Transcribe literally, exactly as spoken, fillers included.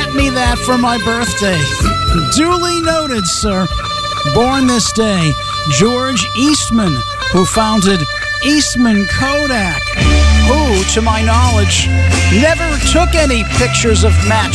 get me that for my birthday. Duly noted, sir. Born this day, George Eastman, who founded Eastman Kodak, who, to my knowledge, never took any pictures of Matt